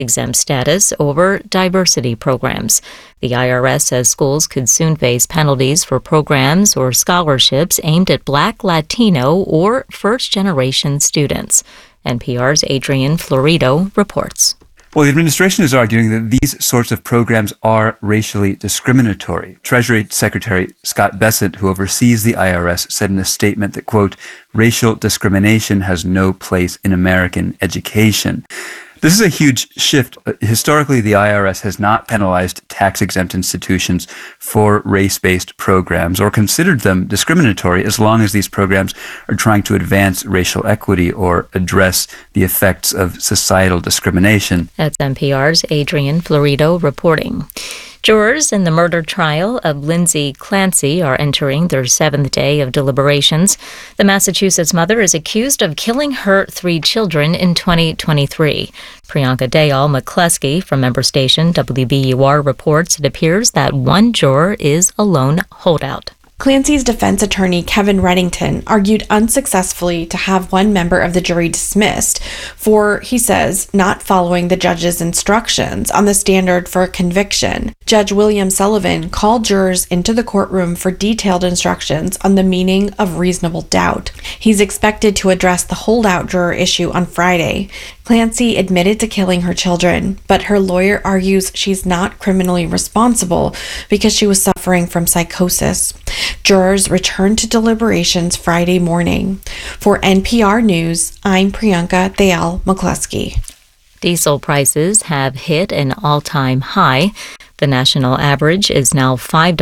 exempt status over diversity programs. The IRS says schools could soon face penalties for programs or scholarships aimed at Black, Latino, or first-generation students. NPR's Adrian Florido reports. Well, the administration is arguing that these sorts of programs are racially discriminatory. Treasury Secretary Scott Bessent, who oversees the IRS, said in a statement that, quote, racial discrimination has no place in American education. This is a huge shift. Historically, the IRS has not penalized tax-exempt institutions for race-based programs or considered them discriminatory as long as these programs are trying to advance racial equity or address the effects of societal discrimination. That's NPR's Adrian Florido reporting. Jurors in the murder trial of Lindsay Clancy are entering their 7th day of deliberations. The Massachusetts mother is accused of killing her 3 children in 2023. Priyanka Dayal McCluskey from member station WBUR reports it appears that one juror is a lone holdout. Clancy's defense attorney, Kevin Reddington, argued unsuccessfully to have one member of the jury dismissed for, he says, not following the judge's instructions on the standard for a conviction. Judge William Sullivan called jurors into the courtroom for detailed instructions on the meaning of reasonable doubt. He's expected to address the holdout juror issue on Friday. Clancy admitted to killing her children, but her lawyer argues she's not criminally responsible because she was suffering from psychosis. Jurors returned to deliberations Friday morning. For NPR News, I'm Priyanka Dayal McCluskey. Diesel prices have hit an all-time high. The national average is now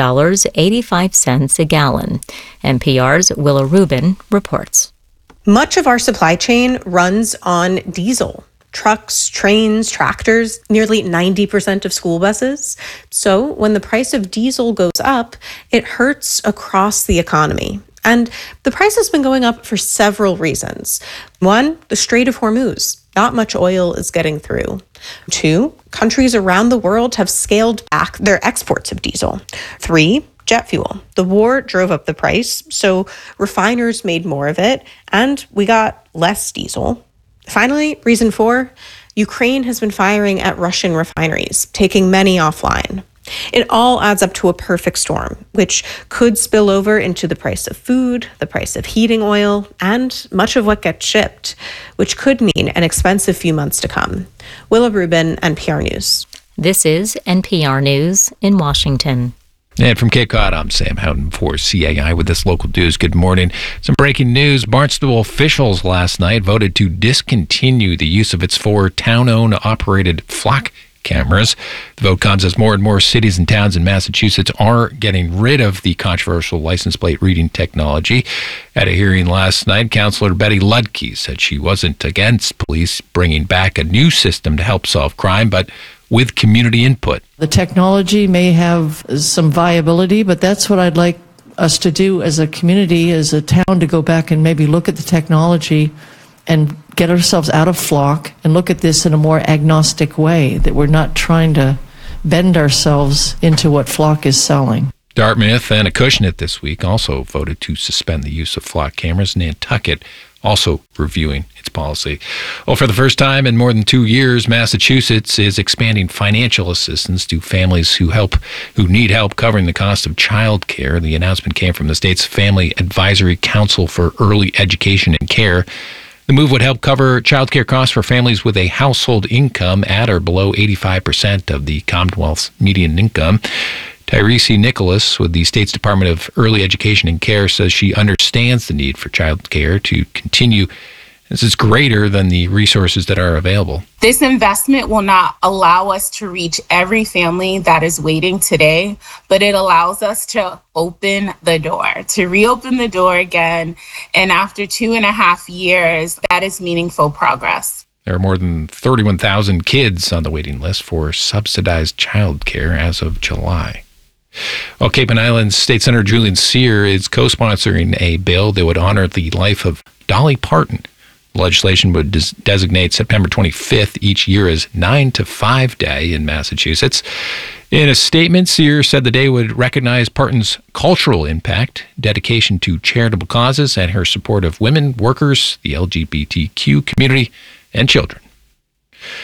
$5.85 a gallon. NPR's Willa Rubin reports. Much of our supply chain runs on diesel. Trucks, trains, tractors, nearly 90% of school buses. So when the price of diesel goes up, it hurts across the economy. And the price has been going up for several reasons. 1, the Strait of Hormuz. Not much oil is getting through. 2, countries around the world have scaled back their exports of diesel. 3, jet fuel. The war drove up the price, so refiners made more of it, and we got less diesel. Finally, reason 4, Ukraine has been firing at Russian refineries, taking many offline. It all adds up to a perfect storm, which could spill over into the price of food, the price of heating oil, and much of what gets shipped, which could mean an expensive few months to come. Willa Rubin, NPR News. This is NPR News in Washington. And from Cape Cod, I'm Sam Houghton for CAI with this local news. Good morning. Some breaking news. Barnstable officials last night voted to discontinue the use of its 4 town-owned operated flock cameras. The vote comes as more and more cities and towns in Massachusetts are getting rid of the controversial license plate reading technology. At a hearing last night, Councilor Betty Ludke said she wasn't against police bringing back a new system to help solve crime, but with community input. The technology may have some viability, but that's what I'd like us to do as a community, as a town, to go back and maybe look at the technology and get ourselves out of flock and look at this in a more agnostic way, that we're not trying to bend ourselves into what flock is selling. Dartmouth and Acushnet this week also voted to suspend the use of flock cameras. Nantucket also reviewing its policy. Well, for the first time in more than 2 years, Massachusetts is expanding financial assistance to families who need help covering the cost of child care. The announcement came from the state's Family Advisory Council for Early Education and Care. The move would help cover child care costs for families with a household income at or below 85% of the Commonwealth's median income. Tyrese Nicholas with the state's Department of Early Education and Care says she understands the need for child care to continue. This is greater than the resources that are available. This investment will not allow us to reach every family that is waiting today, but it allows us to open the door, to reopen the door again. And after 2.5 years, that is meaningful progress. There are more than 31,000 kids on the waiting list for subsidized child care as of July. Well, Cape and Islands State Senator Julian Cyr is co-sponsoring a bill that would honor the life of Dolly Parton. The legislation would designate September 25th each year as 9 to 5 Day in Massachusetts. In a statement, Cyr said the day would recognize Parton's cultural impact, dedication to charitable causes, and her support of women, workers, the LGBTQ community, and children.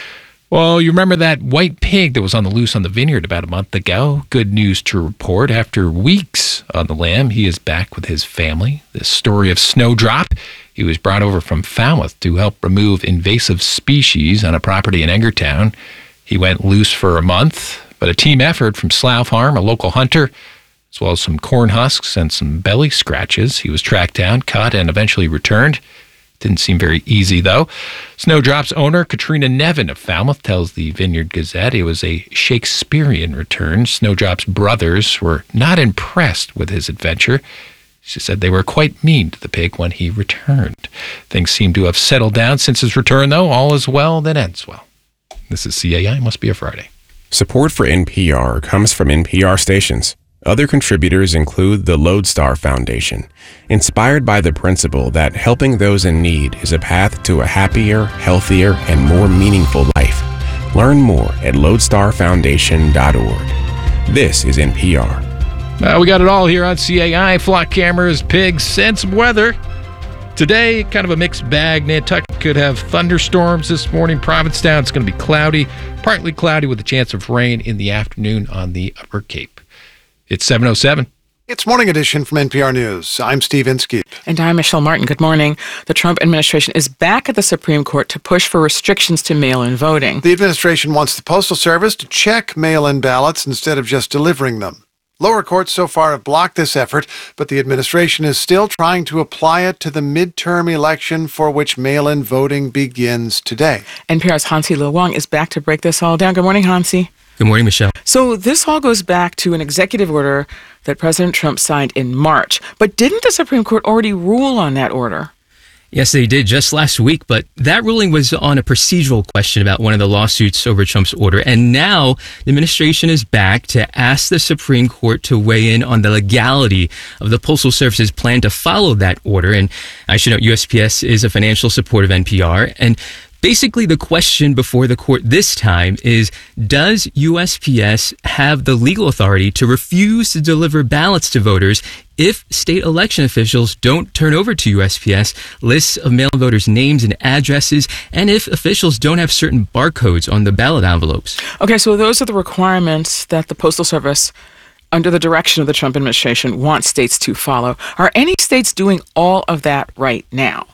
Well, you remember that white pig that was on the loose on the vineyard about a month ago? Good news to report. After weeks on the lam, he is back with his family. The story of Snowdrop. He was brought over from Falmouth to help remove invasive species on a property in Edgartown. He went loose for a month, but a team effort from Slough Farm, a local hunter, as well as some corn husks and some belly scratches. He was tracked down, caught, and eventually returned. Didn't seem very easy, though. Snowdrop's owner, Katrina Nevin of Falmouth, tells the Vineyard Gazette it was a Shakespearean return. Snowdrop's brothers were not impressed with his adventure. She said they were quite mean to the pig when he returned. Things seem to have settled down since his return, though. All is well that ends well. This is CAI. Must be a Friday. Support for NPR comes from NPR stations. Other contributors include the Lodestar Foundation, inspired by the principle that helping those in need is a path to a happier, healthier, and more meaningful life. Learn more at lodestarfoundation.org. This is NPR. We got it all here on CAI. Flock cameras, pigs, and some weather. Today, kind of a mixed bag. Nantucket could have thunderstorms this morning. Provincetown, it's going to be cloudy, partly cloudy with a chance of rain in the afternoon on the Upper Cape. It's 7:07. It's Morning Edition from NPR News. I'm Steve Inskeep. And I'm Michelle Martin. Good morning. The Trump administration is back at the Supreme Court to push for restrictions to mail-in voting. The administration wants the Postal Service to check mail-in ballots instead of just delivering them. Lower courts so far have blocked this effort, but the administration is still trying to apply it to the midterm election for which mail-in voting begins today. NPR's Hansi Lo Wang is back to break this all down. Good morning, Hansi. Good morning, Michelle. So this all goes back to an executive order that President Trump signed in March. But didn't the Supreme Court already rule on that order? Yes, they did just last week, but that ruling was on a procedural question about one of the lawsuits over Trump's order. And now the administration is back to ask the Supreme Court to weigh in on the legality of the Postal Service's plan to follow that order. And I should note USPS is a financial support of NPR. And basically, the question before the court this time is, does USPS have the legal authority to refuse to deliver ballots to voters if state election officials don't turn over to USPS lists of mail-in voters' names and addresses, and if officials don't have certain barcodes on the ballot envelopes? Okay, so those are the requirements that the Postal Service, under the direction of the Trump administration, wants states to follow. Are any states doing all of that right now?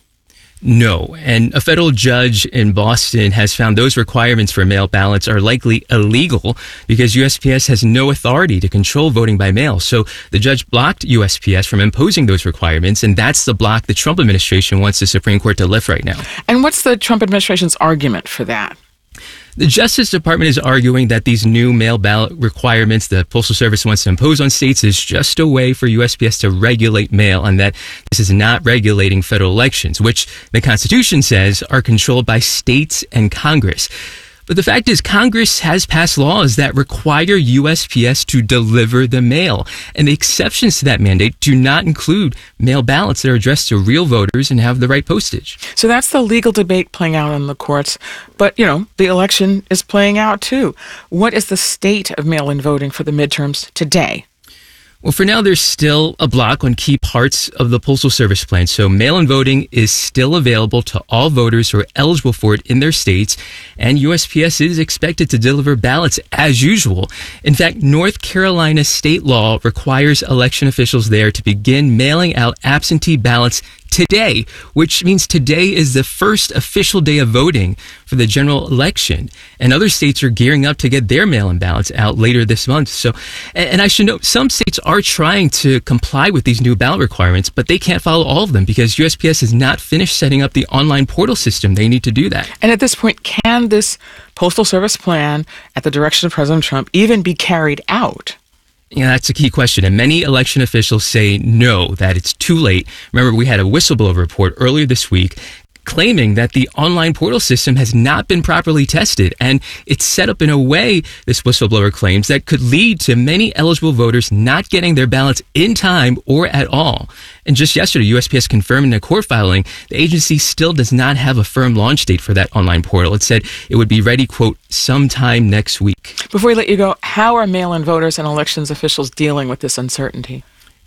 No, and a federal judge in Boston has found those requirements for mail ballots are likely illegal because USPS has no authority to control voting by mail. So the judge blocked USPS from imposing those requirements, and that's the block the Trump administration wants the Supreme Court to lift right now. And what's the Trump administration's argument for that? The Justice Department is arguing that these new mail ballot requirements the Postal Service wants to impose on states is just a way for USPS to regulate mail, and that this is not regulating federal elections, which the Constitution says are controlled by states and Congress. But the fact is, Congress has passed laws that require USPS to deliver the mail. And the exceptions to that mandate do not include mail ballots that are addressed to real voters and have the right postage. So that's the legal debate playing out in the courts. But, the election is playing out too. What is the state of mail-in voting for the midterms today? Well, for now, there's still a block on key parts of the Postal Service plan. So mail-in voting is still available to all voters who are eligible for it in their states, and USPS is expected to deliver ballots as usual. In fact, North Carolina state law requires election officials there to begin mailing out absentee ballots today, which means today is the first official day of voting for the general election. And other states are gearing up to get their mail-in ballots out later this month. So, and I should note, some states are trying to comply with these new ballot requirements, but they can't follow all of them because USPS has not finished setting up the online portal system. They need to do that. And at this point, can this Postal Service plan at the direction of President Trump even be carried out? Yeah, that's a key question. And many election officials say no, that it's too late. Remember, we had a whistleblower report earlier this week claiming that the online portal system has not been properly tested. And it's set up in a way, this whistleblower claims, that could lead to many eligible voters not getting their ballots in time or at all. And just yesterday, USPS confirmed in a court filing, the agency still does not have a firm launch date for that online portal. It said it would be ready, quote, sometime next week. Before we let you go, how are mail-in voters and elections officials dealing with this uncertainty?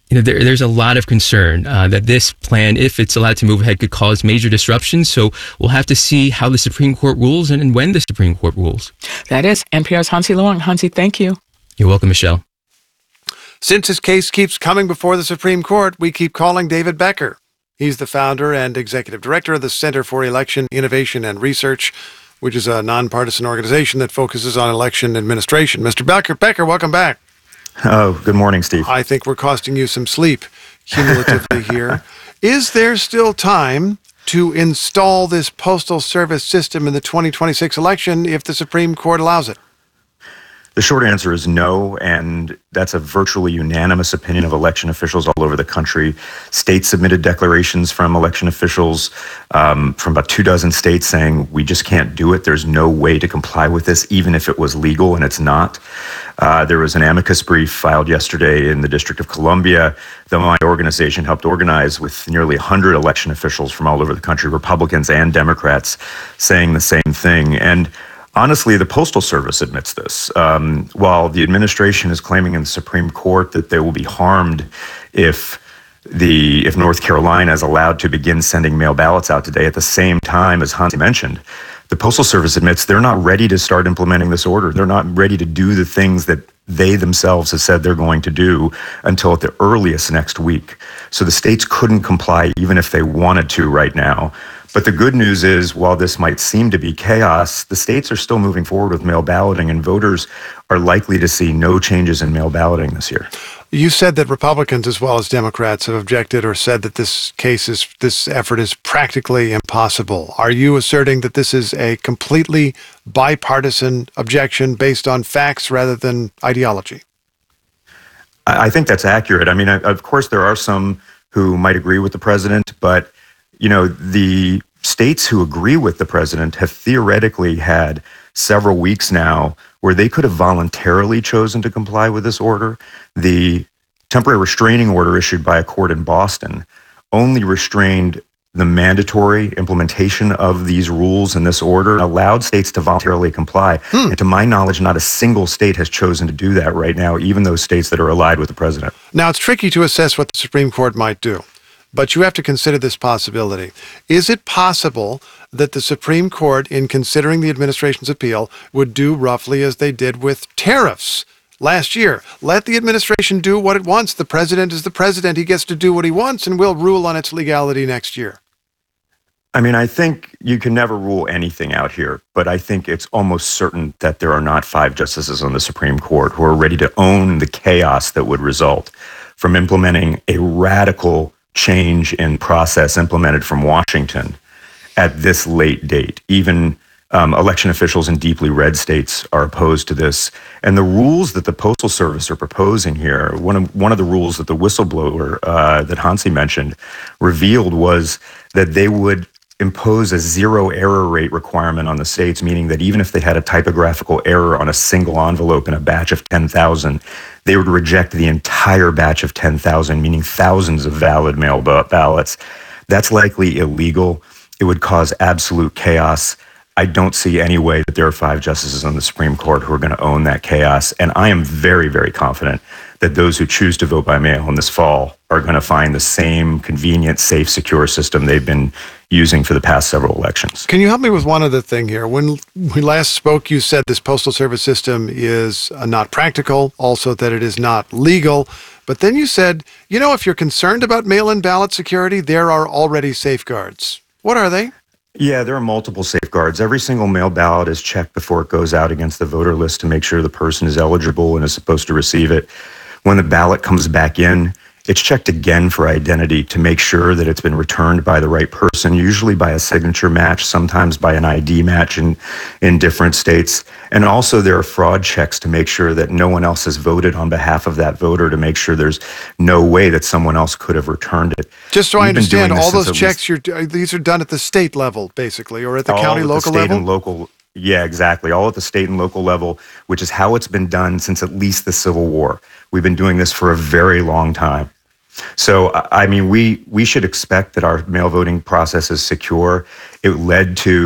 there's a lot of concern that this plan, if it's allowed to move ahead, could cause major disruptions. So we'll have to see how the Supreme Court rules and when the Supreme Court rules. That is NPR's Hansi Lo Wang. Hansi, thank you. You're welcome, Michelle. Since his case keeps coming before the Supreme Court, we keep calling David Becker. He's the founder and executive director of the Center for Election Innovation and Research, which is a nonpartisan organization that focuses on election administration. Mr. Becker, welcome back. Oh, good morning, Steve. I think we're costing you some sleep cumulatively here. Is there still time to install this Postal Service system in the 2026 election if the Supreme Court allows it? The short answer is no, and that's a virtually unanimous opinion of election officials all over the country. States submitted declarations from election officials from about 24 states saying, we just can't do it. There's no way to comply with this, even if it was legal, and it's not. There was an amicus brief filed yesterday in the District of Columbia that my organization helped organize with nearly 100 election officials from all over the country, Republicans and Democrats, saying the same thing. And honestly, the Postal Service admits this. While the administration is claiming in the Supreme Court that they will be harmed if North Carolina is allowed to begin sending mail ballots out today, at the same time, as Hansi mentioned, the Postal Service admits they're not ready to start implementing this order. They're not ready to do the things that they themselves have said they're going to do until at the earliest next week. So the states couldn't comply even if they wanted to right now. But the good news is, while this might seem to be chaos, the states are still moving forward with mail balloting, and voters are likely to see no changes in mail balloting this year. You said that Republicans as well as Democrats have objected or said that this effort is practically impossible. Are you asserting that this is a completely bipartisan objection based on facts rather than ideology? I think that's accurate. I mean, of course, there are some who might agree with the president, but the states who agree with the president have theoretically had several weeks now where they could have voluntarily chosen to comply with this order. The temporary restraining order issued by a court in Boston only restrained the mandatory implementation of these rules in this order, allowed states to voluntarily comply. And to my knowledge, not a single state has chosen to do that right now, even those states that are allied with the president. Now, it's tricky to assess what the Supreme Court might do, but you have to consider this possibility. Is it possible that the Supreme Court, in considering the administration's appeal, would do roughly as they did with tariffs last year? Let the administration do what it wants. The president is the president. He gets to do what he wants, and we'll rule on its legality next year. I mean, I think you can never rule anything out here, but I think it's almost certain that there are not 5 justices on the Supreme Court who are ready to own the chaos that would result from implementing a radical change in process implemented from Washington at this late date. Even election officials in deeply red states are opposed to this. And the rules that the Postal Service are proposing here, one of the rules that the whistleblower that Hansi mentioned revealed was that they would impose a 0 error rate requirement on the states, meaning that even if they had a typographical error on a single envelope in a batch of 10,000, they would reject the entire batch of 10,000, meaning thousands of valid mail ballots. That's likely illegal. It would cause absolute chaos. I don't see any way that there are 5 justices on the Supreme Court who are going to own that chaos. And I am very, very confident that those who choose to vote by mail in this fall are going to find the same convenient, safe, secure system they've been using for the past several elections. Can you help me with one other thing here? When we last spoke, you said this Postal Service system is not practical, also that it is not legal. But then you said, if you're concerned about mail-in ballot security, there are already safeguards. What are they? Yeah, there are multiple safeguards. Every single mail ballot is checked before it goes out against the voter list to make sure the person is eligible and is supposed to receive it. When the ballot comes back in, it's checked again for identity to make sure that it's been returned by the right person, usually by a signature match, sometimes by an ID match in different states. And also there are fraud checks to make sure that no one else has voted on behalf of that voter, to make sure there's no way that someone else could have returned it. Just so I understand, all those checks, these are done at the state level, basically, or at the county, local level? And local. Yeah, exactly. All at the state and local level, which is how it's been done since at least the Civil War. We've been doing this for a very long time. So, I mean, we should expect that our mail voting process is secure. It led to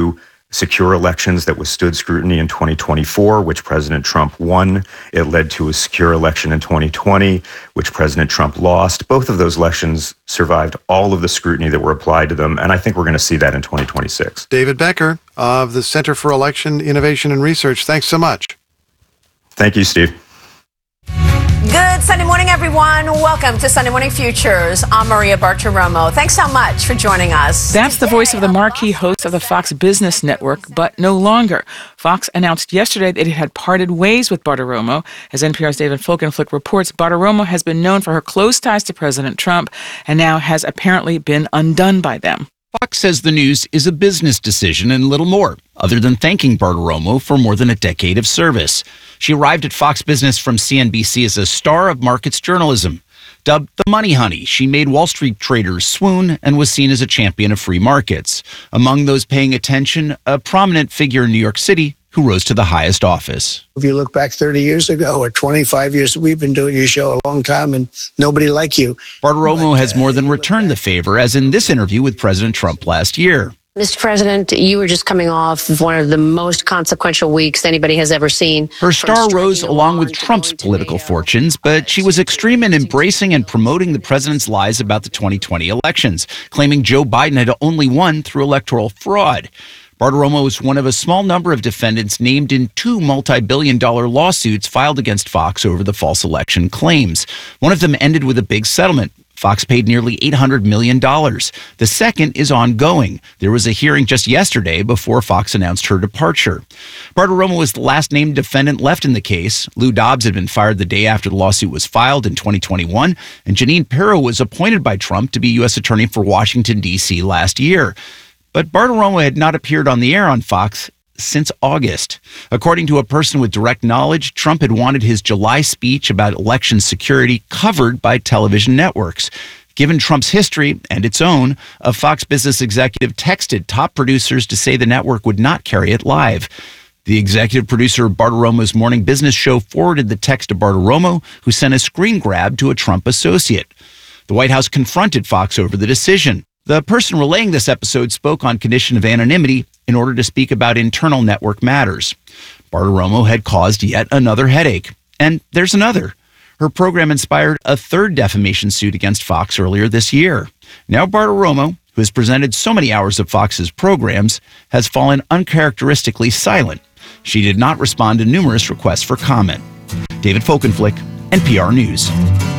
secure elections that withstood scrutiny in 2024, which President Trump won. It led to a secure election in 2020, which President Trump lost. Both of those elections survived all of the scrutiny that were applied to them, and I think we're going to see that in 2026. David Becker of the Center for Election Innovation and Research, thanks so much. Thank you, Steve. Good Sunday morning, everyone. Welcome to Sunday Morning Futures. I'm Maria Bartiromo. Thanks so much for joining us. That's the voice of the marquee host of the Fox Business Network, but no longer. Fox announced yesterday that it had parted ways with Bartiromo. As NPR's David Folkenflik reports, Bartiromo has been known for her close ties to President Trump and now has apparently been undone by them. Fox says the news is a business decision and little more, other than thanking Bartiromo for more than a decade of service. She arrived at Fox Business from CNBC as a star of markets journalism. Dubbed the Money Honey, she made Wall Street traders swoon and was seen as a champion of free markets. Among those paying attention, a prominent figure in New York City who rose to the highest office. If you look back 30 years ago or 25 years, we've been doing your show a long time and nobody like you. Bartiromo has more than returned the favor, as in this interview with President Trump last year. Mr. President, you were just coming off of one of the most consequential weeks anybody has ever seen. Her star rose along with Trump's political fortunes, but she was extreme in embracing and promoting the president's lies about the 2020 elections, claiming Joe Biden had only won through electoral fraud. Bartiromo is one of a small number of defendants named in 2 multi-billion-dollar lawsuits filed against Fox over the false election claims. One of them ended with a big settlement. Fox paid nearly $800 million. The second is ongoing. There was a hearing just yesterday before Fox announced her departure. Bartiromo was the last named defendant left in the case. Lou Dobbs had been fired the day after the lawsuit was filed in 2021, and Jeanine Pirro was appointed by Trump to be U.S. Attorney for Washington, D.C. last year. But Bartiromo had not appeared on the air on Fox since August. According to a person with direct knowledge, Trump had wanted his July speech about election security covered by television networks. Given Trump's history, and its own, a Fox Business executive texted top producers to say the network would not carry it live. The executive producer of Bartiromo's morning business show forwarded the text to Bartiromo, who sent a screen grab to a Trump associate. The White House confronted Fox over the decision. The person relaying this episode spoke on condition of anonymity in order to speak about internal network matters. Bartiromo had caused yet another headache. And there's another. Her program inspired a third defamation suit against Fox earlier this year. Now Bartiromo, who has presented so many hours of Fox's programs, has fallen uncharacteristically silent. She did not respond to numerous requests for comment. David Folkenflik, NPR News.